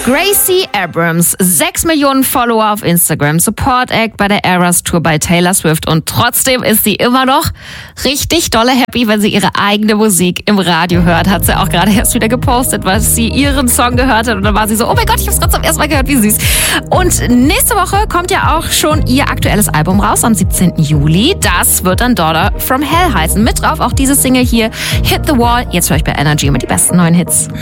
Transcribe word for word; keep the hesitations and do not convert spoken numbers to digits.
Gracie Abrams, sechs Millionen Follower auf Instagram, Support Act bei der Eras Tour bei Taylor Swift und trotzdem ist sie immer noch richtig dolle happy, wenn sie ihre eigene Musik im Radio hört. Hat sie auch gerade erst wieder gepostet, weil sie ihren Song gehört hat und dann war sie so, oh mein Gott, ich hab's gerade zum ersten Mal gehört, wie süß. Und nächste Woche kommt ja auch schon ihr aktuelles Album raus, am siebzehnten Juli. Das wird dann Daughter from Hell heißen. Mit drauf auch diese Single hier, Hit the Wall. Jetzt höre ich bei Energy immer die besten neuen Hits.